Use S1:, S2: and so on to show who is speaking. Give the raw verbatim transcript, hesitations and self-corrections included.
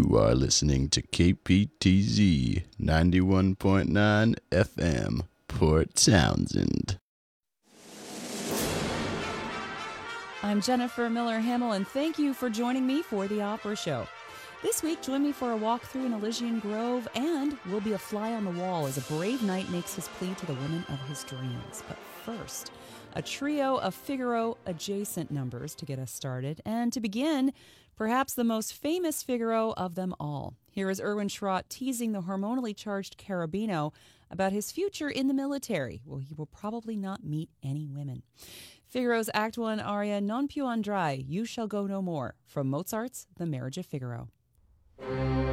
S1: You are listening to K P T Z ninety-one point nine F M, Port Townsend.
S2: I'm Jennifer Miller Hamill, and thank you for joining me for the Opera Show. This week, join me for a walk through an Elysian Grove, and we'll be a fly on the wall as a brave knight makes his plea to the woman of his dreams. But first, a trio of Figaro-adjacent numbers to get us started. And to begin, perhaps the most famous Figaro of them all. Here is Erwin Schrott teasing the hormonally charged Cherubino about his future in the military. Well, he will probably not meet any women. Figaro's Act One aria Non più andrai, You Shall Go No More, from Mozart's The Marriage of Figaro.